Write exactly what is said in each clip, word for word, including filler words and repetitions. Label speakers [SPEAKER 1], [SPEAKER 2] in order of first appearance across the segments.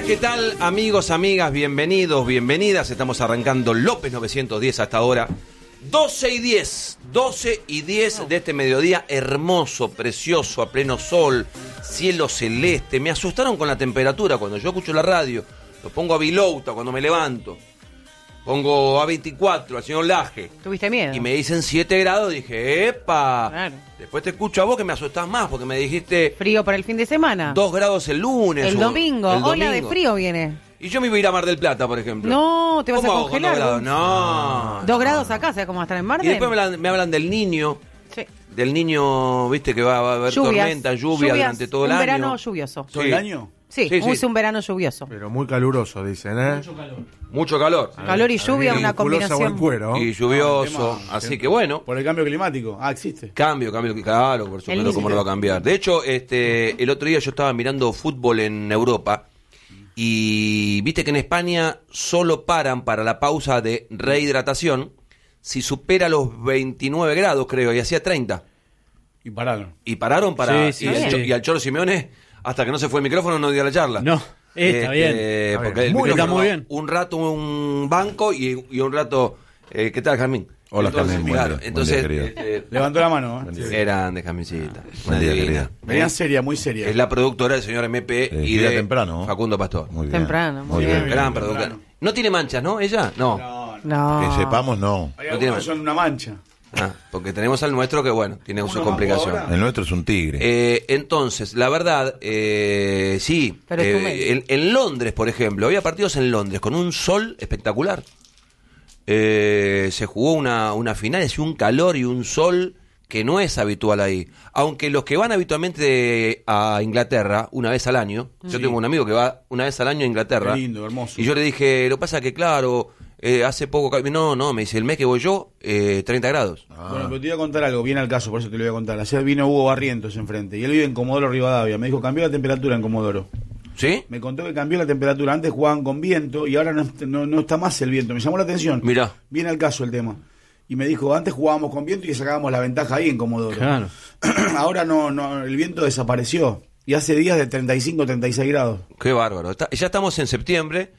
[SPEAKER 1] ¿qué tal, amigos, amigas? Bienvenidos, bienvenidas. Estamos arrancando López novecientos diez hasta ahora. doce y diez, doce y diez de este mediodía hermoso, precioso, a pleno sol, cielo celeste. Me asustaron con la temperatura cuando yo escucho la radio. Lo pongo a Vilouta cuando me levanto. Pongo a veinticuatro, al señor Laje.
[SPEAKER 2] ¿Tuviste miedo?
[SPEAKER 1] Y me dicen siete grados, dije, ¡epa!
[SPEAKER 2] Claro.
[SPEAKER 1] Después te escucho a vos que me asustás más, porque me dijiste...
[SPEAKER 2] ¿Frío para el fin de semana?
[SPEAKER 1] dos grados el lunes.
[SPEAKER 2] El
[SPEAKER 1] o-
[SPEAKER 2] domingo.
[SPEAKER 1] el
[SPEAKER 2] Ola de
[SPEAKER 1] domingo.
[SPEAKER 2] frío viene.
[SPEAKER 1] Y yo me iba a ir a Mar del Plata, por ejemplo.
[SPEAKER 2] No, te vas a
[SPEAKER 1] ¿Cómo hago con
[SPEAKER 2] congelar.
[SPEAKER 1] dos grados? No.
[SPEAKER 2] Dos grados acá, ¿sabes cómo va a estar en Marte?
[SPEAKER 1] Y después me hablan, me hablan del niño,
[SPEAKER 2] Sí.
[SPEAKER 1] del niño, viste, que va, va a haber
[SPEAKER 2] Lluvias.
[SPEAKER 1] tormenta, lluvia
[SPEAKER 2] Lluvias,
[SPEAKER 1] durante todo el
[SPEAKER 2] un
[SPEAKER 1] año.
[SPEAKER 2] verano lluvioso.
[SPEAKER 3] ¿Todo el año?
[SPEAKER 2] Sí,
[SPEAKER 1] Sí,
[SPEAKER 2] es
[SPEAKER 1] sí.
[SPEAKER 2] un verano lluvioso.
[SPEAKER 4] Pero muy caluroso, dicen, ¿eh?
[SPEAKER 1] Mucho calor.
[SPEAKER 2] Calor y lluvia, una
[SPEAKER 4] Musculosa, buen
[SPEAKER 2] combinación.
[SPEAKER 4] cuero.
[SPEAKER 1] Y lluvioso.
[SPEAKER 3] Ah,
[SPEAKER 1] Así que bueno,
[SPEAKER 3] Por el cambio climático. Ah, existe.
[SPEAKER 1] cambio, cambio, claro, por supuesto,
[SPEAKER 2] límite.
[SPEAKER 1] cómo no va a cambiar. De hecho, este, el otro día yo estaba mirando fútbol en Europa y viste que en España solo paran para la pausa de rehidratación si supera los veintinueve grados, creo, y hacía treinta.
[SPEAKER 3] Y pararon.
[SPEAKER 1] Y pararon para...
[SPEAKER 5] Sí, sí,
[SPEAKER 1] y, el
[SPEAKER 2] sí.
[SPEAKER 1] Cho- y al Cholo Simeone, hasta que no se fue el micrófono, no dio la charla.
[SPEAKER 5] No, está bien.
[SPEAKER 1] Este,
[SPEAKER 4] Está
[SPEAKER 1] porque
[SPEAKER 4] bien.
[SPEAKER 1] el
[SPEAKER 5] Muy-
[SPEAKER 1] micrófono,
[SPEAKER 5] está muy bien.
[SPEAKER 1] un rato un banco y, y un rato... Eh, ¿Qué tal, Jamín?
[SPEAKER 6] Hola,
[SPEAKER 1] Entonces,
[SPEAKER 6] Jamín, buen
[SPEAKER 1] claro,
[SPEAKER 6] día, buen
[SPEAKER 1] entonces,
[SPEAKER 6] día, querido.
[SPEAKER 1] este,
[SPEAKER 3] Levantó la mano. ¿eh?
[SPEAKER 6] día.
[SPEAKER 1] eran de Jamincita.
[SPEAKER 6] Buen día, querida.
[SPEAKER 3] Venía
[SPEAKER 1] ¿eh?
[SPEAKER 3] seria, muy seria.
[SPEAKER 1] Es la productora del señor M P
[SPEAKER 6] Eh,
[SPEAKER 1] y
[SPEAKER 6] gira
[SPEAKER 1] de
[SPEAKER 6] temprano, ¿no?
[SPEAKER 1] Facundo Pastor.
[SPEAKER 6] Muy bien.
[SPEAKER 2] Temprano, muy
[SPEAKER 3] bien.
[SPEAKER 1] Gran
[SPEAKER 3] Temprano.
[SPEAKER 1] productora. No tiene manchas, ¿no? ¿Ella? No.
[SPEAKER 3] No, no.
[SPEAKER 2] No.
[SPEAKER 6] Que sepamos, no.
[SPEAKER 3] Hay
[SPEAKER 1] No
[SPEAKER 3] algunos
[SPEAKER 1] tiene-
[SPEAKER 3] que son una mancha.
[SPEAKER 1] Ah, porque tenemos al nuestro que, bueno, tiene sus
[SPEAKER 3] Uno
[SPEAKER 1] complicaciones.
[SPEAKER 3] ahora.
[SPEAKER 6] El nuestro es un tigre.
[SPEAKER 1] Eh, entonces, la verdad, eh, sí.
[SPEAKER 2] Pero es tu
[SPEAKER 1] eh,
[SPEAKER 2] médico.
[SPEAKER 1] en, en Londres, por ejemplo, había partidos en Londres con un sol espectacular. Eh, se jugó una, una final, y un calor y un sol que no es habitual ahí. Aunque los que van habitualmente a Inglaterra una vez al año, yo tengo un amigo que va una vez al año a Inglaterra.
[SPEAKER 3] Qué lindo, hermoso.
[SPEAKER 1] Y yo le dije, lo pasa que, claro, eh, hace poco. ca- No, no, me dice, el mes que voy yo, eh, treinta grados.
[SPEAKER 3] Bueno, pero te voy a contar algo, viene al caso, por eso te lo voy a contar. Ayer vino Hugo Barrientos enfrente y él vive en Comodoro Rivadavia. Me dijo, cambió la temperatura en Comodoro.
[SPEAKER 1] ¿Sí?
[SPEAKER 3] Me contó que cambió la temperatura. Antes jugaban con viento y ahora no, no, no está más el viento. Me llamó la atención.
[SPEAKER 1] Mirá.
[SPEAKER 3] Viene al caso el tema. Y me dijo, antes jugábamos con viento y sacábamos la ventaja ahí en Comodoro.
[SPEAKER 5] Claro.
[SPEAKER 3] Ahora no, no, el viento desapareció. Y hace días de treinta y cinco, treinta y seis grados.
[SPEAKER 1] Qué bárbaro. Está- ya estamos en septiembre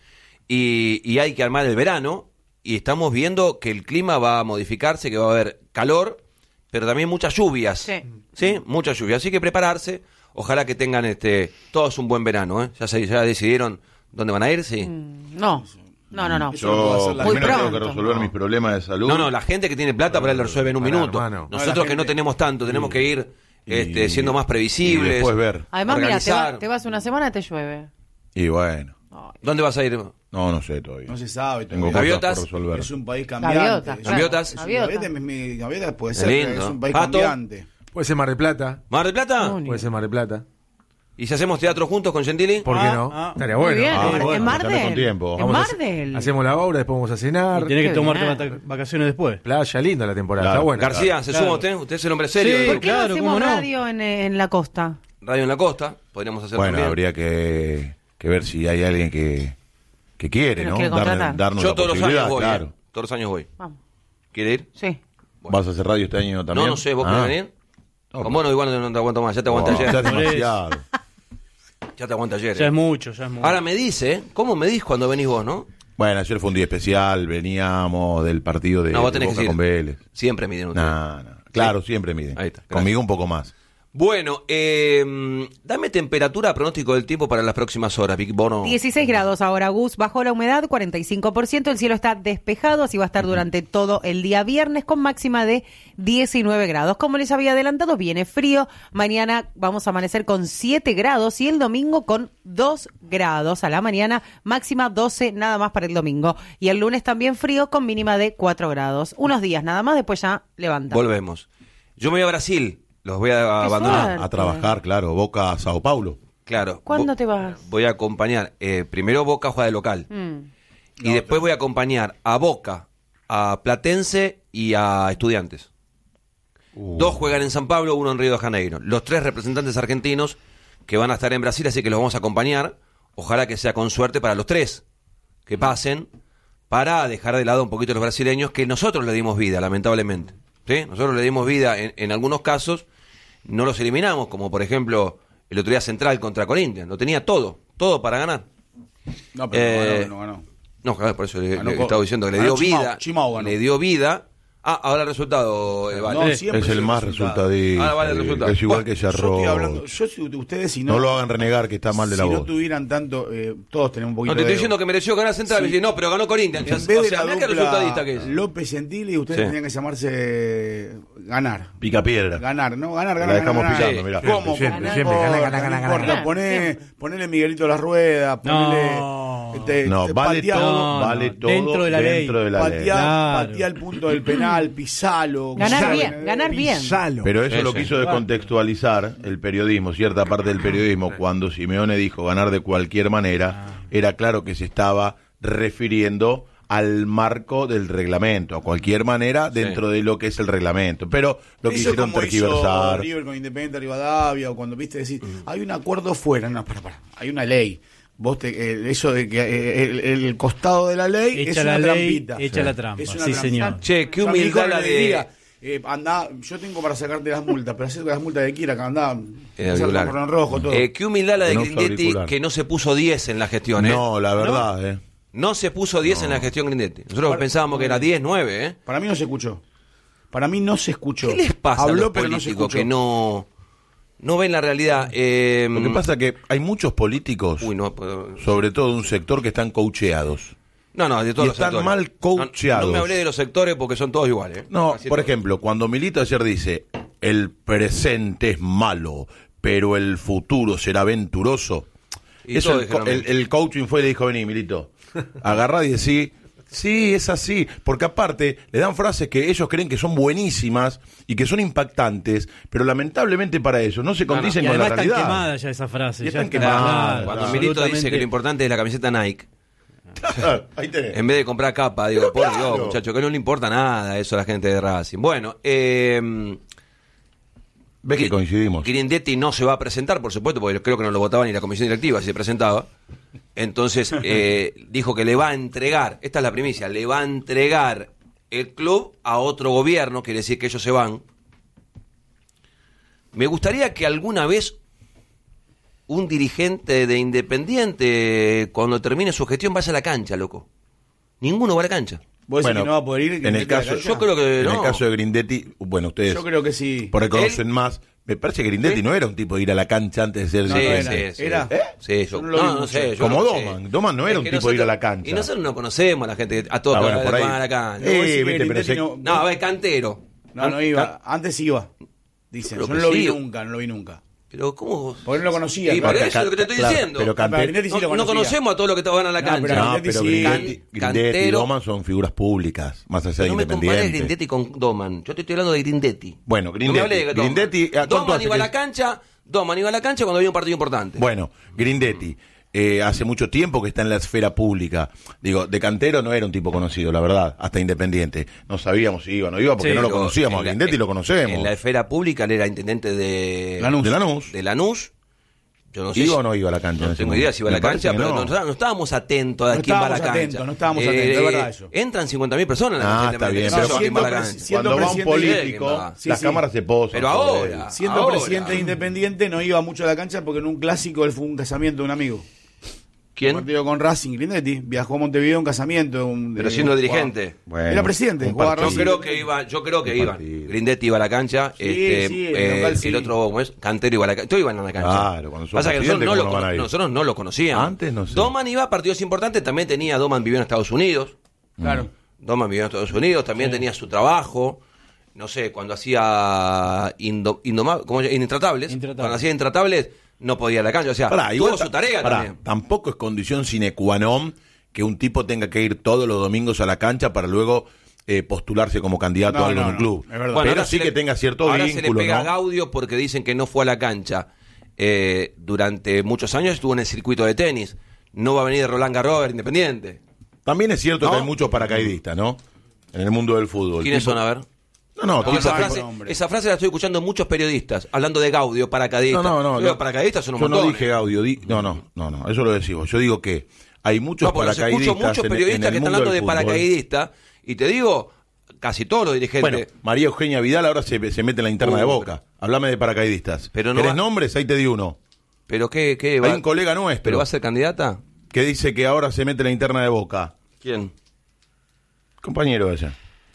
[SPEAKER 1] y, y hay que armar el verano y estamos viendo que el clima va a modificarse, que va a haber calor, pero también muchas lluvias.
[SPEAKER 2] Sí.
[SPEAKER 1] ¿Sí? Muchas lluvias. Así que prepararse. Ojalá que tengan este todos un buen verano. ¿eh? ¿Ya, se, ya decidieron dónde van a ir? Sí.
[SPEAKER 2] No, no, no, no.
[SPEAKER 3] Eso no puede
[SPEAKER 6] Yo
[SPEAKER 3] ser la-
[SPEAKER 2] Muy
[SPEAKER 6] primero tengo que
[SPEAKER 2] pronto.
[SPEAKER 6] resolver mis problemas de salud.
[SPEAKER 1] No, no, la gente que tiene plata para él lo resuelve en un
[SPEAKER 4] Pará,
[SPEAKER 1] minuto.
[SPEAKER 4] hermano.
[SPEAKER 1] Nosotros
[SPEAKER 3] No, la
[SPEAKER 1] que no
[SPEAKER 3] gente-
[SPEAKER 1] tenemos tanto, tenemos que ir este,
[SPEAKER 6] Y-
[SPEAKER 1] siendo más
[SPEAKER 6] Y
[SPEAKER 1] previsibles.
[SPEAKER 6] después ver.
[SPEAKER 2] Además, mira, te,
[SPEAKER 1] organizar.
[SPEAKER 2] va- te vas una semana, te llueve.
[SPEAKER 6] Y bueno.
[SPEAKER 1] ¿Dónde vas a ir?
[SPEAKER 6] No, no sé todavía.
[SPEAKER 3] No se sabe.
[SPEAKER 6] Tengo
[SPEAKER 3] todavía.
[SPEAKER 6] cosas
[SPEAKER 1] Gaviotas.
[SPEAKER 6] por resolver.
[SPEAKER 3] Es un país cambiante.
[SPEAKER 2] Gaviotas,
[SPEAKER 3] Es
[SPEAKER 2] claro.
[SPEAKER 1] Gaviotas.
[SPEAKER 3] un-
[SPEAKER 2] Gaviotas.
[SPEAKER 3] Gaviotas, mi- mi- Gaviotas puede
[SPEAKER 1] Es
[SPEAKER 3] ser,
[SPEAKER 1] lindo.
[SPEAKER 3] pero es un país
[SPEAKER 1] Pato.
[SPEAKER 3] cambiante.
[SPEAKER 4] Puede ser Mar del Plata.
[SPEAKER 1] ¿Mar del Plata?
[SPEAKER 2] Muy
[SPEAKER 4] Puede ser Mar del Plata.
[SPEAKER 1] ¿Y si hacemos teatro juntos con Gentili?
[SPEAKER 4] ¿Por qué
[SPEAKER 3] Ah,
[SPEAKER 4] no?
[SPEAKER 3] ah.
[SPEAKER 4] Estaría
[SPEAKER 2] Muy
[SPEAKER 4] bueno.
[SPEAKER 2] bien,
[SPEAKER 6] Ah,
[SPEAKER 2] en-
[SPEAKER 6] bueno,
[SPEAKER 2] en Mardel.
[SPEAKER 6] estamos con tiempo.
[SPEAKER 2] En
[SPEAKER 4] Vamos a hacer-
[SPEAKER 2] Mardel.
[SPEAKER 4] Hacemos la obra, después vamos a cenar.
[SPEAKER 5] Y tenés
[SPEAKER 2] Qué
[SPEAKER 5] que tomarte
[SPEAKER 2] bien.
[SPEAKER 5] vaca- vacaciones después.
[SPEAKER 4] Playa, linda la temporada.
[SPEAKER 6] Claro.
[SPEAKER 4] Está buena.
[SPEAKER 1] García, ¿se
[SPEAKER 5] Claro.
[SPEAKER 1] suma usted? Usted es el hombre serio.
[SPEAKER 5] Sí.
[SPEAKER 1] del
[SPEAKER 2] ¿Por
[SPEAKER 1] grupo.
[SPEAKER 2] qué no
[SPEAKER 5] Claro,
[SPEAKER 2] hacemos
[SPEAKER 5] cómo no.
[SPEAKER 2] radio en, en la costa?
[SPEAKER 1] Radio en la Costa, podríamos hacer
[SPEAKER 6] Bueno,
[SPEAKER 1] también.
[SPEAKER 6] habría que, que ver si hay alguien que, que quiere,
[SPEAKER 2] Que nos
[SPEAKER 6] ¿no?
[SPEAKER 2] quiere
[SPEAKER 6] Darle-
[SPEAKER 2] contratar.
[SPEAKER 6] darnos
[SPEAKER 1] Yo
[SPEAKER 6] la
[SPEAKER 1] todos los
[SPEAKER 6] posibilidad,
[SPEAKER 1] años voy,
[SPEAKER 6] claro.
[SPEAKER 1] eh. Todos los años voy.
[SPEAKER 2] Vamos.
[SPEAKER 1] ¿Quiere ir?
[SPEAKER 2] Sí.
[SPEAKER 6] ¿Vas a hacer radio este año también?
[SPEAKER 1] No, no sé, ¿vos
[SPEAKER 6] Ah.
[SPEAKER 1] querés venir?
[SPEAKER 6] No,
[SPEAKER 1] Con vos no, igual no te aguanto más, ya te aguanté
[SPEAKER 6] no, ya es
[SPEAKER 1] ayer.
[SPEAKER 6] demasiado.
[SPEAKER 1] Ya te aguanté ayer.
[SPEAKER 5] Ya
[SPEAKER 1] eh.
[SPEAKER 5] es mucho, ya es mucho.
[SPEAKER 1] Ahora me dice, ¿cómo me dices cuando venís vos, no?
[SPEAKER 6] Bueno, ayer fue un día especial, veníamos del partido de,
[SPEAKER 1] No, vos
[SPEAKER 6] de
[SPEAKER 1] tenés
[SPEAKER 6] Boca
[SPEAKER 1] que ir.
[SPEAKER 6] con Vélez.
[SPEAKER 1] Siempre miden ustedes.
[SPEAKER 6] No, no. Claro, siempre miden.
[SPEAKER 1] Ahí está, gracias.
[SPEAKER 6] Conmigo un poco más.
[SPEAKER 1] Bueno, eh, dame temperatura, pronóstico del tiempo para las próximas horas, Big Bono.
[SPEAKER 2] dieciséis grados ahora, Gus. Bajó la humedad, cuarenta y cinco por ciento. El cielo está despejado, así va a estar durante todo el día viernes con máxima de diecinueve grados. Como les había adelantado, viene frío. Mañana vamos a amanecer con siete grados y el domingo con dos grados a la mañana. Máxima doce nada más para el domingo. Y el lunes también frío con mínima de cuatro grados. Unos días nada más, después ya levanta.
[SPEAKER 1] Volvemos. Yo me voy a Brasil, los voy a
[SPEAKER 2] Qué
[SPEAKER 1] abandonar.
[SPEAKER 2] suerte.
[SPEAKER 6] A trabajar, claro. Boca a Sao Paulo.
[SPEAKER 1] Claro.
[SPEAKER 2] ¿Cuándo
[SPEAKER 1] Vo-
[SPEAKER 2] te vas?
[SPEAKER 1] Voy a acompañar, eh, primero Boca juega de local.
[SPEAKER 2] Mm.
[SPEAKER 1] Y después voy a acompañar a Boca, a Platense y a Estudiantes.
[SPEAKER 6] Uh.
[SPEAKER 1] Dos juegan en San Pablo, uno en Río de Janeiro. Los tres representantes argentinos que van a estar en Brasil, así que los vamos a acompañar. Ojalá que sea con suerte para los tres que pasen, para dejar de lado un poquito a los brasileños, que nosotros le dimos vida, lamentablemente. ¿Sí? Nosotros le dimos vida en, en algunos casos, no los eliminamos, como por ejemplo el otro día Central contra Corinthians. Lo tenía todo, todo para ganar.
[SPEAKER 3] No, pero
[SPEAKER 1] Eh,
[SPEAKER 3] no ganó, no ganó.
[SPEAKER 1] No, claro, por eso le,
[SPEAKER 3] Ganó
[SPEAKER 1] le
[SPEAKER 3] con-
[SPEAKER 1] estaba diciendo que le
[SPEAKER 3] ganó
[SPEAKER 1] dio
[SPEAKER 3] Chimao,
[SPEAKER 1] vida.
[SPEAKER 3] Chimao ganó.
[SPEAKER 1] Le dio vida. Ah, ahora el resultado, eh, vale.
[SPEAKER 3] No, siempre
[SPEAKER 6] Es el
[SPEAKER 3] es
[SPEAKER 6] más resultadista.
[SPEAKER 1] Ahora vale el resultado.
[SPEAKER 6] Es igual
[SPEAKER 3] Bueno,
[SPEAKER 6] que
[SPEAKER 3] yo estoy
[SPEAKER 6] Cerro.
[SPEAKER 3] hablando, yo si ustedes si no,
[SPEAKER 6] No lo hagan renegar, que está mal de la
[SPEAKER 3] si
[SPEAKER 6] voz.
[SPEAKER 3] no tuvieran tanto, eh, todos tenemos un poquito
[SPEAKER 1] No te estoy
[SPEAKER 3] de
[SPEAKER 1] diciendo que mereció ganar Central.
[SPEAKER 3] Sí.
[SPEAKER 1] Me dice, no, pero ganó Corinthians.
[SPEAKER 3] en
[SPEAKER 1] O
[SPEAKER 3] vez de
[SPEAKER 1] sea,
[SPEAKER 3] la
[SPEAKER 1] mirá qué
[SPEAKER 3] dupla
[SPEAKER 1] resultadista que es.
[SPEAKER 3] López Gentili, ustedes
[SPEAKER 1] Sí.
[SPEAKER 3] tenían que llamarse eh, ganar.
[SPEAKER 6] Pica piedra.
[SPEAKER 3] Ganar, ¿no? Ganar,
[SPEAKER 6] La
[SPEAKER 3] ganar,
[SPEAKER 6] dejamos
[SPEAKER 3] ganar.
[SPEAKER 6] picando,
[SPEAKER 1] Sí.
[SPEAKER 6] mirá.
[SPEAKER 3] ¿Cómo?
[SPEAKER 4] Siempre,
[SPEAKER 3] No
[SPEAKER 4] siempre,
[SPEAKER 3] importa,
[SPEAKER 4] ganar, ganar,
[SPEAKER 3] no
[SPEAKER 4] ganar,
[SPEAKER 3] importa.
[SPEAKER 2] ganar.
[SPEAKER 3] Poné, ponele Miguelito Las Ruedas, ponele...
[SPEAKER 5] No.
[SPEAKER 3] este,
[SPEAKER 6] No, vale
[SPEAKER 3] pateá-
[SPEAKER 6] todo,
[SPEAKER 5] no,
[SPEAKER 6] vale
[SPEAKER 5] no,
[SPEAKER 6] todo
[SPEAKER 5] dentro de la ley.
[SPEAKER 6] dentro de la ley.
[SPEAKER 3] Pateá,
[SPEAKER 5] Claro.
[SPEAKER 3] pateá el punto del penal, pisalo.
[SPEAKER 2] Ganar
[SPEAKER 3] pisalo,
[SPEAKER 2] bien,
[SPEAKER 3] eh,
[SPEAKER 2] ganar bien.
[SPEAKER 4] Pisalo.
[SPEAKER 6] Pero eso
[SPEAKER 1] Sí,
[SPEAKER 6] lo
[SPEAKER 1] sí.
[SPEAKER 6] quiso descontextualizar el periodismo, cierta parte del periodismo, cuando Simeone dijo ganar de cualquier manera, era claro que se estaba refiriendo al marco del reglamento, a cualquier manera dentro de lo que es el reglamento. Pero lo
[SPEAKER 3] Eso
[SPEAKER 6] quisieron
[SPEAKER 3] como hizo
[SPEAKER 6] tergiversar.
[SPEAKER 3] River con Independiente Rivadavia, o cuando viste decir, hay un acuerdo fuera, no, para, para, hay una ley. Vos te, eh, eso de que eh, el, el costado de la ley
[SPEAKER 5] Echa
[SPEAKER 3] es
[SPEAKER 5] la
[SPEAKER 3] una
[SPEAKER 5] ley,
[SPEAKER 3] trampita.
[SPEAKER 5] echa la trampa.
[SPEAKER 3] Es una
[SPEAKER 5] Sí,
[SPEAKER 3] trampa.
[SPEAKER 5] señor.
[SPEAKER 1] Che, qué
[SPEAKER 3] O sea, mi hijo
[SPEAKER 1] humildad
[SPEAKER 3] no
[SPEAKER 1] la
[SPEAKER 3] le
[SPEAKER 1] de...
[SPEAKER 3] diría, eh, andá, yo tengo para sacarte las multas, pero hacer las multas que quiera, que andá,
[SPEAKER 1] Eh,
[SPEAKER 3] hacer
[SPEAKER 1] auricular.
[SPEAKER 3] con rojo, todo.
[SPEAKER 1] Eh, qué humildad la de
[SPEAKER 6] Que no usa
[SPEAKER 1] Grindetti,
[SPEAKER 6] auricular.
[SPEAKER 1] que no se puso diez en la gestión, ¿eh?
[SPEAKER 6] No, la verdad, eh.
[SPEAKER 1] No se puso diez en la gestión Grindetti. Nosotros
[SPEAKER 3] Para-
[SPEAKER 1] pensábamos que era diez, nueve, ¿eh?
[SPEAKER 3] Para mí no se escuchó. Para mí no se escuchó.
[SPEAKER 1] ¿Qué les pasa
[SPEAKER 3] Habló,
[SPEAKER 1] a los
[SPEAKER 3] pero no se
[SPEAKER 1] políticos
[SPEAKER 3] escuchó.
[SPEAKER 1] que no, no ven la realidad? Eh,
[SPEAKER 6] Lo que pasa es que hay muchos políticos,
[SPEAKER 1] Uy, no, puedo-
[SPEAKER 6] sobre todo de un sector, que están coacheados.
[SPEAKER 1] no, no, de todos
[SPEAKER 6] y
[SPEAKER 1] los
[SPEAKER 6] están
[SPEAKER 1] sectores.
[SPEAKER 6] mal coacheados.
[SPEAKER 1] No, no me hablé de los sectores porque son todos iguales. ¿eh?
[SPEAKER 6] No,
[SPEAKER 1] Casi
[SPEAKER 6] por
[SPEAKER 1] todos.
[SPEAKER 6] ejemplo, cuando Milito ayer dice, el presente es malo, pero el futuro será venturoso.
[SPEAKER 1] Y
[SPEAKER 6] Eso
[SPEAKER 1] todos
[SPEAKER 6] el, co-
[SPEAKER 1] dijeron
[SPEAKER 6] el, el coaching fue y le dijo, vení, Milito, agarrá y decí, sí, es así. Porque aparte, le dan frases que ellos creen que son buenísimas y que son impactantes, pero lamentablemente para ellos no se
[SPEAKER 1] No, no.
[SPEAKER 6] condicen
[SPEAKER 5] Y
[SPEAKER 6] con la
[SPEAKER 5] además están
[SPEAKER 6] realidad.
[SPEAKER 5] quemadas ya esa frase.
[SPEAKER 6] Y
[SPEAKER 5] ya
[SPEAKER 6] están
[SPEAKER 5] está,
[SPEAKER 6] quemadas.
[SPEAKER 5] claro,
[SPEAKER 1] Cuando
[SPEAKER 6] Ah,
[SPEAKER 1] Milito dice
[SPEAKER 5] absolutamente.
[SPEAKER 1] que lo importante es la camiseta Nike,
[SPEAKER 6] Ahí tenés.
[SPEAKER 1] en vez de comprar capa, digo, por
[SPEAKER 6] Claro.
[SPEAKER 1] Dios, muchacho, que no le importa nada eso a la gente de Racing. Bueno, eh...
[SPEAKER 6] ¿Ves que coincidimos?
[SPEAKER 1] Grindetti no se va a presentar, por supuesto, porque creo que no lo votaba ni la comisión directiva si se presentaba. Entonces, eh, dijo que le va a entregar, esta es la primicia, le va a entregar el club a otro gobierno, quiere decir que ellos se van. Me gustaría que alguna vez un dirigente de Independiente, cuando termine su gestión, vaya a la cancha, loco. Ninguno va a la cancha.
[SPEAKER 3] ¿Vos decís
[SPEAKER 6] Bueno,
[SPEAKER 3] que no va a poder ir?
[SPEAKER 6] en el
[SPEAKER 3] Grindetti a la
[SPEAKER 6] caso,
[SPEAKER 3] cancha?
[SPEAKER 1] Yo creo que
[SPEAKER 6] en
[SPEAKER 1] no.
[SPEAKER 6] el caso de Grindetti, bueno, ustedes
[SPEAKER 3] Yo creo que sí.
[SPEAKER 6] por ahí conocen
[SPEAKER 1] Él-
[SPEAKER 6] más. Me parece que Grindetti
[SPEAKER 3] ¿Sí?
[SPEAKER 6] no era un tipo de ir a la cancha antes de ser
[SPEAKER 3] No,
[SPEAKER 1] Sí,
[SPEAKER 3] no
[SPEAKER 6] dirigente.
[SPEAKER 3] era.
[SPEAKER 1] sí, sí.
[SPEAKER 3] Era.
[SPEAKER 6] ¿Eh?
[SPEAKER 1] Sí,
[SPEAKER 3] Yo
[SPEAKER 1] yo,
[SPEAKER 3] no lo vi
[SPEAKER 1] no, no
[SPEAKER 3] mucho.
[SPEAKER 1] sé. yo
[SPEAKER 6] Como
[SPEAKER 1] no
[SPEAKER 6] Doman.
[SPEAKER 1] sé.
[SPEAKER 6] Doman no era
[SPEAKER 1] Es
[SPEAKER 6] un
[SPEAKER 1] que
[SPEAKER 6] tipo de ir a la
[SPEAKER 1] nosotros-
[SPEAKER 6] cancha.
[SPEAKER 1] Y nosotros no conocemos a la gente, a todos
[SPEAKER 6] Ah,
[SPEAKER 1] que
[SPEAKER 6] bueno,
[SPEAKER 1] van
[SPEAKER 6] por ahí.
[SPEAKER 1] a la cancha.
[SPEAKER 6] Eh,
[SPEAKER 3] Vos decís que
[SPEAKER 6] viste, pero
[SPEAKER 3] Grindetti
[SPEAKER 6] sé-
[SPEAKER 3] no-
[SPEAKER 1] No, a ver, cantero.
[SPEAKER 3] No, no iba. Antes iba. Dicen.
[SPEAKER 1] Creo
[SPEAKER 3] Yo
[SPEAKER 1] que
[SPEAKER 3] no lo vi
[SPEAKER 1] sí.
[SPEAKER 3] nunca, no lo vi nunca.
[SPEAKER 1] Pero, ¿cómo?
[SPEAKER 3] Porque no lo conocía.
[SPEAKER 1] Y
[SPEAKER 3] claro.
[SPEAKER 1] por eso es lo que te estoy
[SPEAKER 6] Claro,
[SPEAKER 1] diciendo.
[SPEAKER 6] pero
[SPEAKER 3] Pero
[SPEAKER 6] Cante-
[SPEAKER 3] Grindetti sí
[SPEAKER 1] no,
[SPEAKER 3] lo
[SPEAKER 1] no
[SPEAKER 3] conocía.
[SPEAKER 1] conocemos a todos los que van a la
[SPEAKER 3] No,
[SPEAKER 1] cancha.
[SPEAKER 3] pero
[SPEAKER 6] No,
[SPEAKER 3] Grindetti
[SPEAKER 6] pero
[SPEAKER 3] sí.
[SPEAKER 6] Grindetti,
[SPEAKER 1] Can-
[SPEAKER 6] Grindetti y
[SPEAKER 1] cantero.
[SPEAKER 6] Doman son figuras públicas, más allá de
[SPEAKER 1] No me compares
[SPEAKER 6] Independiente.
[SPEAKER 1] Grindetti con Doman. Yo te estoy hablando de Grindetti.
[SPEAKER 6] Bueno,
[SPEAKER 1] No me hablé de
[SPEAKER 6] Grindetti.
[SPEAKER 1] Doman.
[SPEAKER 6] Grindetti, ¿a cuánto
[SPEAKER 1] Doman
[SPEAKER 6] hace
[SPEAKER 1] iba a
[SPEAKER 6] que-
[SPEAKER 1] la cancha, Doman iba a la cancha cuando había un partido importante.
[SPEAKER 6] Bueno, Grindetti, eh, hace mucho tiempo que está en la esfera pública. Digo, de cantero no era un tipo conocido, la verdad, hasta Independiente. No sabíamos si iba o no iba porque
[SPEAKER 5] Sí,
[SPEAKER 6] no lo
[SPEAKER 1] Pero
[SPEAKER 6] conocíamos. A
[SPEAKER 1] en la-
[SPEAKER 6] Grindetti lo conocemos.
[SPEAKER 1] En la esfera pública él era intendente de
[SPEAKER 3] Lanús.
[SPEAKER 6] De Lanús.
[SPEAKER 1] de Lanús. Yo no sé
[SPEAKER 6] ¿Iba
[SPEAKER 1] si-
[SPEAKER 6] o no iba a la cancha? en
[SPEAKER 1] No
[SPEAKER 6] ese
[SPEAKER 1] tengo
[SPEAKER 6] momento?
[SPEAKER 1] idea si iba a la
[SPEAKER 6] Me parece
[SPEAKER 1] cancha,
[SPEAKER 6] que
[SPEAKER 1] pero
[SPEAKER 6] no.
[SPEAKER 1] no, no estábamos atentos a
[SPEAKER 3] No
[SPEAKER 1] quién va a la
[SPEAKER 3] estábamos
[SPEAKER 1] cancha.
[SPEAKER 3] atentos, no estábamos atentos, es verdad eso.
[SPEAKER 1] Entran cincuenta mil personas en la
[SPEAKER 6] Ah,
[SPEAKER 1] cancha
[SPEAKER 6] está bien,
[SPEAKER 1] independiente.
[SPEAKER 6] pero
[SPEAKER 1] No sé quién va a la
[SPEAKER 3] siendo
[SPEAKER 1] cancha.
[SPEAKER 3] siendo
[SPEAKER 6] Cuando va un
[SPEAKER 3] presidente-
[SPEAKER 6] político,
[SPEAKER 3] Sí,
[SPEAKER 6] las
[SPEAKER 3] sí.
[SPEAKER 6] cámaras se posan.
[SPEAKER 1] Pero
[SPEAKER 6] sobre
[SPEAKER 1] ahora.
[SPEAKER 6] él.
[SPEAKER 3] Siendo
[SPEAKER 1] Ahora.
[SPEAKER 3] presidente de Independiente no iba mucho a la cancha porque en un clásico él fue un casamiento de un amigo. Un
[SPEAKER 1] ¿Quién?
[SPEAKER 3] partido con Racing, Grindetti. Viajó a Montevideo a un casamiento. de un- de-
[SPEAKER 1] Pero siendo
[SPEAKER 3] jugaba-
[SPEAKER 1] dirigente.
[SPEAKER 6] Bueno,
[SPEAKER 3] Era presidente,
[SPEAKER 6] un
[SPEAKER 3] jugaba
[SPEAKER 1] Yo
[SPEAKER 3] Racing.
[SPEAKER 1] creo que iba, yo creo que
[SPEAKER 6] Un
[SPEAKER 1] iban.
[SPEAKER 6] partido.
[SPEAKER 1] Grindetti iba a la cancha,
[SPEAKER 3] Sí,
[SPEAKER 1] este,
[SPEAKER 3] sí, el
[SPEAKER 1] eh,
[SPEAKER 3] local sí.
[SPEAKER 1] el otro, ¿cómo es? Cantero iba a la cancha. Todos iban a la cancha.
[SPEAKER 6] Claro, cuando sos
[SPEAKER 1] Pasa que nosotros
[SPEAKER 6] presidente,
[SPEAKER 1] no,
[SPEAKER 6] ¿cómo
[SPEAKER 1] lo,
[SPEAKER 6] no van a
[SPEAKER 1] cono-
[SPEAKER 6] ir?
[SPEAKER 1] nosotros no lo conocíamos.
[SPEAKER 6] Antes no sé.
[SPEAKER 1] Doman iba a partidos importantes, también tenía, Doman vivió en Estados Unidos.
[SPEAKER 3] Claro.
[SPEAKER 1] Doman vivió en Estados Unidos, también tenía su trabajo. No sé, cuando hacía indo, indoma- ¿cómo se llama? Intratables,
[SPEAKER 5] Intratables.
[SPEAKER 1] cuando hacía Intratables no podía ir a la cancha. O sea,
[SPEAKER 6] Pará,
[SPEAKER 1] tuvo
[SPEAKER 6] igual
[SPEAKER 1] su
[SPEAKER 6] ta-
[SPEAKER 1] tarea
[SPEAKER 6] pará,
[SPEAKER 1] también.
[SPEAKER 6] Tampoco es condición sine qua non que un tipo tenga que ir todos los domingos a la cancha para luego eh, postularse como candidato
[SPEAKER 3] No,
[SPEAKER 6] a algo
[SPEAKER 3] no,
[SPEAKER 6] en un
[SPEAKER 3] no,
[SPEAKER 6] club.
[SPEAKER 3] es verdad.
[SPEAKER 1] Bueno,
[SPEAKER 6] Pero
[SPEAKER 1] ahora
[SPEAKER 6] sí
[SPEAKER 1] se
[SPEAKER 6] que
[SPEAKER 1] le-
[SPEAKER 6] tenga cierto
[SPEAKER 1] ahora
[SPEAKER 6] vínculo,
[SPEAKER 1] se le pega
[SPEAKER 6] ¿no?
[SPEAKER 1] a Gaudio porque dicen que no fue a la cancha. Eh, durante muchos años estuvo en el circuito de tenis. No va a venir Roland Garros Independiente.
[SPEAKER 6] También es cierto
[SPEAKER 1] ¿No?
[SPEAKER 6] que hay muchos paracaidistas, ¿no? En el mundo del fútbol.
[SPEAKER 1] ¿Quiénes
[SPEAKER 6] Tipo-
[SPEAKER 1] son? A ver.
[SPEAKER 6] No, no,
[SPEAKER 1] Porque
[SPEAKER 6] tipo-
[SPEAKER 1] esa
[SPEAKER 3] hay
[SPEAKER 1] frase,
[SPEAKER 3] por hombre.
[SPEAKER 1] esa frase la estoy escuchando en muchos periodistas, hablando de Gaudio, paracaidista.
[SPEAKER 6] No, no, no.
[SPEAKER 1] Los
[SPEAKER 6] no.
[SPEAKER 1] paracaidistas son un
[SPEAKER 6] Yo
[SPEAKER 1] montón.
[SPEAKER 6] no dije Gaudio. di- No, no, no, no. Eso lo decimos. Yo digo que hay muchos
[SPEAKER 1] No, porque los
[SPEAKER 6] paracaidistas.
[SPEAKER 1] escucho muchos
[SPEAKER 6] en-
[SPEAKER 1] periodistas
[SPEAKER 6] en el
[SPEAKER 1] que están
[SPEAKER 6] mundo
[SPEAKER 1] hablando
[SPEAKER 6] del
[SPEAKER 1] de
[SPEAKER 6] fútbol.
[SPEAKER 1] paracaidistas, y te digo, casi todos los dirigentes.
[SPEAKER 6] Bueno, María Eugenia Vidal ahora se, se mete en la interna
[SPEAKER 1] Uh,
[SPEAKER 6] de Boca. Háblame de paracaidistas.
[SPEAKER 1] Pero no
[SPEAKER 6] ¿Querés
[SPEAKER 1] va-
[SPEAKER 6] nombres? Ahí te di uno.
[SPEAKER 1] pero qué, qué
[SPEAKER 6] Hay un colega nuestro.
[SPEAKER 1] ¿Pero va a ser candidata?
[SPEAKER 6] que dice que ahora se mete en la interna de Boca.
[SPEAKER 1] ¿Quién?
[SPEAKER 6] Compañero ese.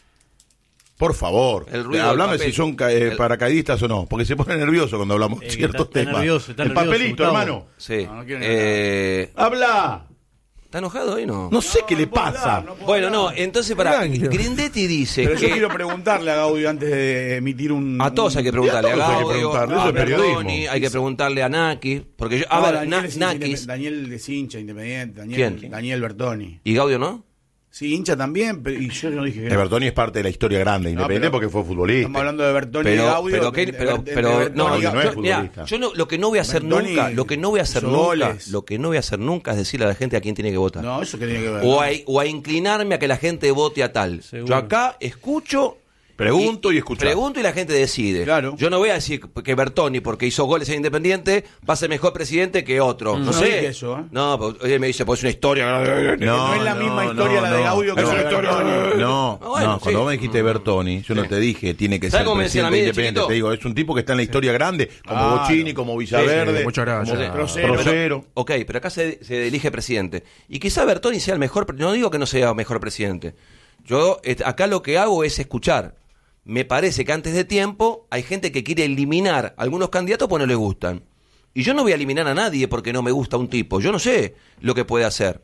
[SPEAKER 6] Por favor,
[SPEAKER 1] El ruido
[SPEAKER 6] hablame
[SPEAKER 1] del papel.
[SPEAKER 6] si son ca- eh,
[SPEAKER 1] El-
[SPEAKER 6] paracaidistas o no, porque se pone nervioso cuando hablamos
[SPEAKER 5] Eh,
[SPEAKER 6] ciertos
[SPEAKER 5] está- está
[SPEAKER 6] temas.
[SPEAKER 5] nervioso, está
[SPEAKER 6] el
[SPEAKER 5] nervioso,
[SPEAKER 6] papelito,
[SPEAKER 5] Gustavo.
[SPEAKER 6] hermano.
[SPEAKER 1] Sí.
[SPEAKER 3] No, no quiero
[SPEAKER 1] Eh,
[SPEAKER 6] ¡Habla!
[SPEAKER 1] ¿Está enojado hoy no?
[SPEAKER 6] No sé qué le
[SPEAKER 3] no puedo
[SPEAKER 6] pasa.
[SPEAKER 3] hablar, no puedo
[SPEAKER 1] Bueno,
[SPEAKER 3] hablar.
[SPEAKER 1] no, entonces para
[SPEAKER 4] Tranquilo.
[SPEAKER 1] Grindetti dice
[SPEAKER 3] Pero yo
[SPEAKER 1] que
[SPEAKER 3] quiero preguntarle a Gaudio antes de emitir un...
[SPEAKER 1] a todos hay que
[SPEAKER 3] un-
[SPEAKER 1] preguntarle, a
[SPEAKER 6] a todos hay que
[SPEAKER 1] Gaudio,
[SPEAKER 6] preguntarle,
[SPEAKER 1] a
[SPEAKER 6] eso es periodismo.
[SPEAKER 1] Bertoni, hay que preguntarle a Naki, porque yo, a
[SPEAKER 3] No,
[SPEAKER 1] ver,
[SPEAKER 3] Daniel,
[SPEAKER 1] Na-
[SPEAKER 3] es hincha
[SPEAKER 1] Nakis
[SPEAKER 3] independ- Daniel es hincha independiente. Daniel,
[SPEAKER 1] ¿Quién?
[SPEAKER 3] Daniel Bertoni.
[SPEAKER 1] y Gaudio no.
[SPEAKER 3] Sí, hincha también, pero, y yo no dije que
[SPEAKER 6] Eh,
[SPEAKER 3] no.
[SPEAKER 6] Bertoni es parte de la historia grande, independiente
[SPEAKER 3] pero-
[SPEAKER 6] porque fue futbolista.
[SPEAKER 3] Estamos hablando de Bertoni y
[SPEAKER 1] Pero,
[SPEAKER 3] Gaudio.
[SPEAKER 1] pero,
[SPEAKER 3] de-
[SPEAKER 1] que,
[SPEAKER 3] de-
[SPEAKER 1] pero,
[SPEAKER 3] de- de
[SPEAKER 1] pero,
[SPEAKER 3] Bertoni
[SPEAKER 1] no,
[SPEAKER 3] y
[SPEAKER 6] Gaudio no es
[SPEAKER 1] yo, mirá,
[SPEAKER 6] futbolista.
[SPEAKER 1] yo no, lo que no voy a hacer
[SPEAKER 3] Bertoni
[SPEAKER 1] nunca, lo que no voy a hacer
[SPEAKER 3] hizo
[SPEAKER 1] nunca,
[SPEAKER 3] goles.
[SPEAKER 1] lo que no voy a hacer nunca es decirle a la gente a quién tiene que votar.
[SPEAKER 3] No, eso que tiene que ver.
[SPEAKER 1] o, a, o a inclinarme a que la gente vote a tal.
[SPEAKER 5] Seguro.
[SPEAKER 1] Yo acá escucho,
[SPEAKER 6] Pregunto y escuchás.
[SPEAKER 1] Pregunto y la gente decide.
[SPEAKER 3] Claro.
[SPEAKER 1] Yo no voy a decir que Bertoni, porque hizo goles en Independiente, va a ser mejor presidente que otro. No,
[SPEAKER 3] No
[SPEAKER 1] sé.
[SPEAKER 3] dije eso, ¿eh?
[SPEAKER 1] No, porque él me dice, pues es una historia.
[SPEAKER 3] No es la misma historia la de Gaudio que
[SPEAKER 6] no,
[SPEAKER 3] la de Bertoni.
[SPEAKER 6] No,
[SPEAKER 1] Ah, bueno,
[SPEAKER 6] no, cuando
[SPEAKER 1] sí.
[SPEAKER 6] vos me dijiste Bertoni, yo no te dije tiene que
[SPEAKER 1] ¿Sabes
[SPEAKER 6] ser
[SPEAKER 1] cómo me decían a
[SPEAKER 6] presidente
[SPEAKER 1] mí de
[SPEAKER 6] independiente.
[SPEAKER 1] chiquito?
[SPEAKER 6] Te digo, es un tipo que está en la historia grande, como
[SPEAKER 3] Claro.
[SPEAKER 6] Bocini, como Villaverde,
[SPEAKER 4] Sí, muchas gracias.
[SPEAKER 6] como
[SPEAKER 3] Procero.
[SPEAKER 6] Procero.
[SPEAKER 1] Ok, pero acá se, se elige presidente. Y quizá Bertoni sea el mejor, pre- no digo que no sea mejor presidente. Yo eh, acá lo que hago es escuchar. Me parece que antes de tiempo hay gente que quiere eliminar a algunos candidatos porque no les gustan. Y yo no voy a eliminar a nadie porque no me gusta un tipo. Yo no sé lo que puede hacer.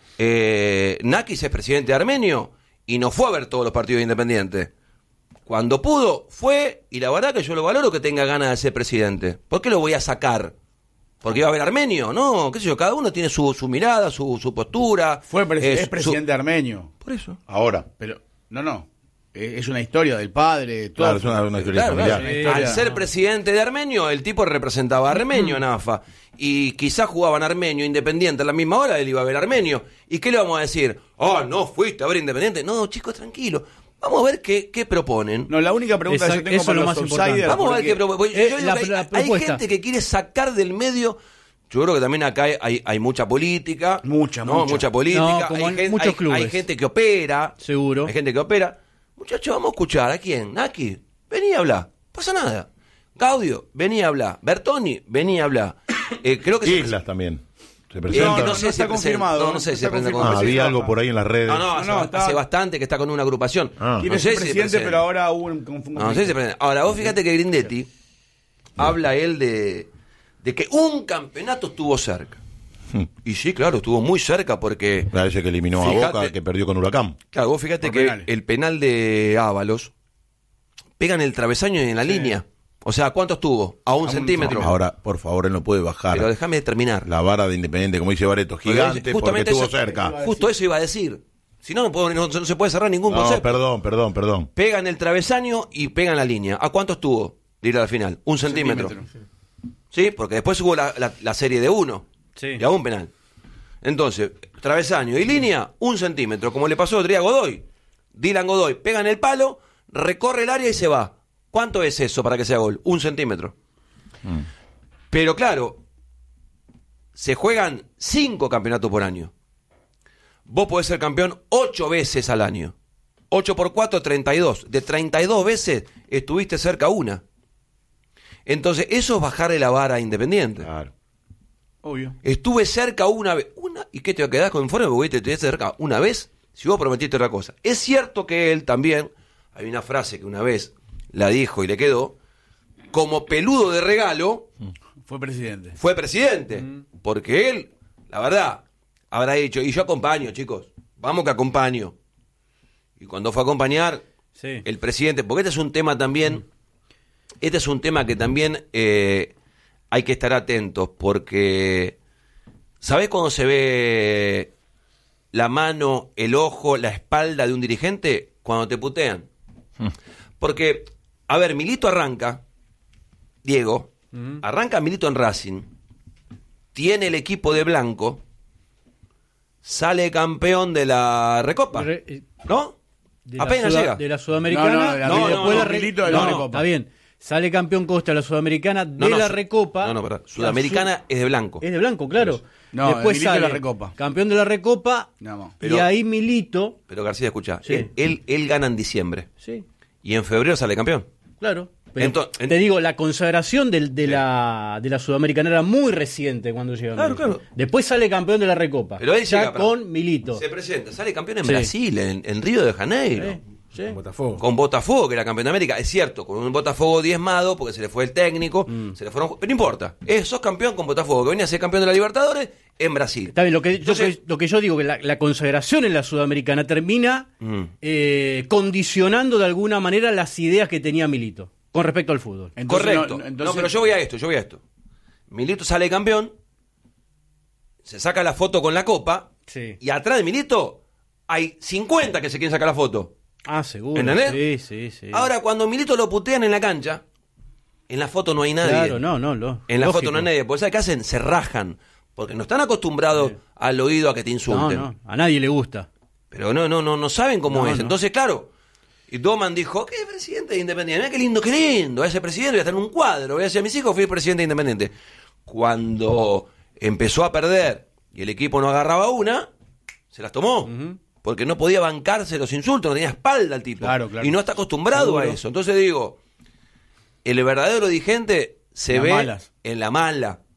[SPEAKER 1] Eh, Nakis es presidente armenio y no fue a ver todos los partidos independientes. Cuando pudo, fue, y la verdad que yo lo valoro que tenga ganas de ser presidente. ¿Por qué lo voy a sacar? ¿Porque iba a ver armenio? No, qué sé yo, cada uno tiene su, su mirada, su, su postura.
[SPEAKER 3] Fue presi-
[SPEAKER 1] Eh,
[SPEAKER 3] es
[SPEAKER 1] su-
[SPEAKER 3] presidente armenio.
[SPEAKER 1] Por eso.
[SPEAKER 6] Ahora,
[SPEAKER 3] Pero, no, no. Eh, Es una historia del padre, de todo.
[SPEAKER 6] claro, es una, una historia
[SPEAKER 1] Claro,
[SPEAKER 6] familiar.
[SPEAKER 1] claro.
[SPEAKER 3] Una historia-
[SPEAKER 1] Al ser presidente de Armenio, el tipo representaba a Armenio en AFA. Y quizás jugaban Armenio Independiente a la misma hora, él iba a ver Armenio. ¿Y qué le vamos a decir? Oh, no fuiste a ver Independiente. No, chicos, tranquilo. Vamos a ver qué, qué proponen.
[SPEAKER 3] No, la única pregunta
[SPEAKER 5] Exacto,
[SPEAKER 3] que yo tengo
[SPEAKER 5] eso
[SPEAKER 3] para
[SPEAKER 5] es lo
[SPEAKER 3] los
[SPEAKER 5] más importante.
[SPEAKER 3] outsiders,
[SPEAKER 1] Vamos a ver
[SPEAKER 3] porque-
[SPEAKER 1] qué proponen.
[SPEAKER 5] Eh,
[SPEAKER 1] Yo digo
[SPEAKER 5] la-
[SPEAKER 1] que hay,
[SPEAKER 5] la
[SPEAKER 1] hay
[SPEAKER 5] propuesta.
[SPEAKER 1] gente que quiere sacar del medio. Yo creo que también acá hay, hay, hay mucha política.
[SPEAKER 3] Mucha,
[SPEAKER 1] ¿no?
[SPEAKER 3] mucha.
[SPEAKER 1] política.
[SPEAKER 5] No, como
[SPEAKER 1] hay,
[SPEAKER 5] en
[SPEAKER 1] gen-
[SPEAKER 5] muchos
[SPEAKER 1] hay-
[SPEAKER 5] clubes.
[SPEAKER 1] hay gente que opera.
[SPEAKER 5] Seguro.
[SPEAKER 1] Hay gente que opera. Muchachos, vamos a escuchar. ¿A quién? Naki, vení a hablar. Pasa nada. Gaudio, vení a hablar. Bertoni, vení a hablar. Eh, creo que se
[SPEAKER 6] Islas también. Se
[SPEAKER 1] Eh,
[SPEAKER 6] presenta.
[SPEAKER 3] No, no,
[SPEAKER 1] no
[SPEAKER 3] no
[SPEAKER 1] sé si
[SPEAKER 3] está
[SPEAKER 1] presenta.
[SPEAKER 3] confirmado.
[SPEAKER 1] No, no sé
[SPEAKER 3] No
[SPEAKER 1] si
[SPEAKER 3] está
[SPEAKER 1] presenta
[SPEAKER 3] confirmado.
[SPEAKER 6] Ah,
[SPEAKER 1] con-
[SPEAKER 6] había algo por ahí en las redes.
[SPEAKER 1] No, no, hace,
[SPEAKER 3] No, no,
[SPEAKER 1] hace
[SPEAKER 3] está-
[SPEAKER 1] bastante que está con una agrupación.
[SPEAKER 6] Ah.
[SPEAKER 3] Quiere
[SPEAKER 1] No sé
[SPEAKER 3] ser
[SPEAKER 1] si
[SPEAKER 3] presidente,
[SPEAKER 1] presenta.
[SPEAKER 3] pero ahora hubo un conflicto.
[SPEAKER 1] No, no sé si presenta. Ahora, vos fíjate que Grindetti habla él de, de que un campeonato estuvo cerca.
[SPEAKER 6] Hmm.
[SPEAKER 1] Y sí, claro, estuvo muy cerca porque...
[SPEAKER 6] Parece que eliminó a
[SPEAKER 1] Fíjate-
[SPEAKER 6] Boca, que perdió con Huracán.
[SPEAKER 1] Claro, vos fíjate
[SPEAKER 3] Por
[SPEAKER 1] que
[SPEAKER 3] penales.
[SPEAKER 1] el penal de Ábalos pega en el travesaño y en la línea. O sea, ¿cuánto estuvo? A un
[SPEAKER 3] A un
[SPEAKER 1] centímetro.
[SPEAKER 6] Ahora, por favor, él no puede bajar
[SPEAKER 1] Pero déjame terminar.
[SPEAKER 6] la vara de Independiente, como dice Bareto, gigante, porque
[SPEAKER 1] Justamente
[SPEAKER 6] estuvo
[SPEAKER 1] eso-
[SPEAKER 6] cerca.
[SPEAKER 1] Justo eso iba a decir. Si no, no, puedo- no- no se puede cerrar ningún
[SPEAKER 6] No,
[SPEAKER 1] concepto.
[SPEAKER 6] perdón, perdón, perdón.
[SPEAKER 1] Pega en el travesaño y pega en la línea. ¿A cuánto estuvo de ir al final? Un centímetro. Sí, porque después hubo la, la- la serie de uno.
[SPEAKER 5] Sí.
[SPEAKER 1] Y a un penal. Entonces, travesaño y línea, un centímetro. Como le pasó otro día a Godoy. Dylan Godoy pega en el palo, recorre el área y se va. ¿Cuánto es eso para que sea gol? Un centímetro. Pero claro, se juegan cinco campeonatos por año. Vos podés ser campeón ocho veces al año. ocho por cuatro, treinta y dos. De treinta y dos veces estuviste cerca una. Entonces, eso es bajarle la vara a Independiente.
[SPEAKER 6] Claro.
[SPEAKER 3] Obvio.
[SPEAKER 1] Estuve cerca una vez. ¿Una? ¿Y qué te quedás con informe? Porque te estuviste cerca una vez si vos prometiste otra cosa. Es cierto que él también, hay una frase que una vez la dijo y le quedó, como peludo de regalo,
[SPEAKER 3] Fue presidente.
[SPEAKER 1] fue presidente. Porque él, la verdad, habrá dicho, y yo acompaño, chicos, vamos que acompaño. Y cuando fue a acompañar,
[SPEAKER 5] Sí.
[SPEAKER 1] el presidente, porque este es un tema también, este es un tema que también eh, hay que estar atentos, porque, ¿sabés cuando se ve la mano, el ojo, la espalda de un dirigente? Cuando te putean. Porque, a ver, Milito arranca, Diego, arranca Milito en Racing, tiene el equipo de blanco, sale campeón de la Recopa,
[SPEAKER 5] Re- eh,
[SPEAKER 1] ¿no?
[SPEAKER 5] De la
[SPEAKER 1] Apenas
[SPEAKER 5] Suda-
[SPEAKER 1] llega.
[SPEAKER 5] De la Sudamericana.
[SPEAKER 3] No, no, de la-
[SPEAKER 5] y
[SPEAKER 1] no,
[SPEAKER 5] después
[SPEAKER 1] no,
[SPEAKER 5] la
[SPEAKER 1] no,
[SPEAKER 5] re-
[SPEAKER 3] Milito de la
[SPEAKER 5] no,
[SPEAKER 3] Recopa.
[SPEAKER 5] Está bien. Sale campeón Costa de la Sudamericana, de
[SPEAKER 1] No, no,
[SPEAKER 5] la
[SPEAKER 1] su-
[SPEAKER 5] Recopa.
[SPEAKER 1] No, no, perdón.
[SPEAKER 5] La
[SPEAKER 1] Sudamericana
[SPEAKER 5] Su-
[SPEAKER 1] es de blanco.
[SPEAKER 5] Es de blanco, claro.
[SPEAKER 3] No,
[SPEAKER 5] Después
[SPEAKER 3] Milito de
[SPEAKER 5] sale
[SPEAKER 3] la Recopa.
[SPEAKER 5] campeón de la Recopa.
[SPEAKER 3] No,
[SPEAKER 5] y
[SPEAKER 1] pero-
[SPEAKER 5] ahí Milito.
[SPEAKER 1] Pero García, escucha,
[SPEAKER 5] Sí.
[SPEAKER 1] él, él, él gana en diciembre
[SPEAKER 5] Sí,
[SPEAKER 1] y en febrero sale campeón.
[SPEAKER 5] claro. Pero
[SPEAKER 1] Entonces,
[SPEAKER 5] te digo, la consagración del- de, la, de la Sudamericana era muy reciente cuando llegó.
[SPEAKER 1] Claro, claro.
[SPEAKER 5] Después sale campeón de la Recopa.
[SPEAKER 1] Pero él
[SPEAKER 5] ya
[SPEAKER 1] llega, pará.
[SPEAKER 5] con Milito.
[SPEAKER 1] Se presenta, sale campeón en
[SPEAKER 5] Sí.
[SPEAKER 1] Brasil, en, en Río de Janeiro.
[SPEAKER 5] Sí, sí.
[SPEAKER 4] Botafogo.
[SPEAKER 1] Con Botafogo, que era campeón de América, es cierto, con un Botafogo diezmado, porque se le fue el técnico,
[SPEAKER 5] Mm.
[SPEAKER 1] se le fueron, pero no importa, eh, sos campeón con Botafogo, que venía a ser campeón de la Libertadores en Brasil.
[SPEAKER 5] Está bien, lo que, yo,
[SPEAKER 1] Entonces-
[SPEAKER 5] que- lo que yo digo, que la, la consagración en la Sudamericana termina
[SPEAKER 1] Mm.
[SPEAKER 5] eh, condicionando de alguna manera las ideas que tenía Milito con respecto al fútbol.
[SPEAKER 3] Entonces,
[SPEAKER 1] Correcto.
[SPEAKER 3] no,
[SPEAKER 1] No,
[SPEAKER 3] entonces-
[SPEAKER 1] pero yo voy a esto, yo voy a esto. Milito sale campeón, se saca la foto con la copa,
[SPEAKER 5] Sí.
[SPEAKER 1] y atrás de Milito hay cincuenta que se quieren sacar la foto.
[SPEAKER 5] Ah, seguro.
[SPEAKER 1] ¿Entendés?
[SPEAKER 5] Sí, sí, sí.
[SPEAKER 1] Ahora, cuando Milito lo putean en la cancha, en la foto no hay nadie.
[SPEAKER 5] claro, no, no, lo,
[SPEAKER 1] En la
[SPEAKER 5] lógico.
[SPEAKER 1] foto no hay nadie. Porque ¿sabes qué hacen? Se rajan. Porque no están acostumbrados al oído a que te
[SPEAKER 5] No,
[SPEAKER 1] insulten.
[SPEAKER 5] no, a nadie le gusta.
[SPEAKER 1] Pero no, no, no, no saben cómo
[SPEAKER 5] No,
[SPEAKER 1] es.
[SPEAKER 5] no.
[SPEAKER 1] Entonces, claro. Y Doman dijo, ¿qué presidente de Independiente? Mirá qué lindo, qué lindo. Ese presidente voy a estar en un cuadro. Voy a decir a mis hijos, fui presidente de Independiente. Cuando empezó a perder y el equipo no agarraba una, se las tomó. Porque no podía bancarse los insultos, no tenía espalda el tipo.
[SPEAKER 3] Claro, claro.
[SPEAKER 1] Y no está acostumbrado
[SPEAKER 3] Seguro.
[SPEAKER 1] a eso. Entonces digo, el verdadero dirigente se
[SPEAKER 3] Las
[SPEAKER 1] ve
[SPEAKER 3] malas.
[SPEAKER 1] en la mala.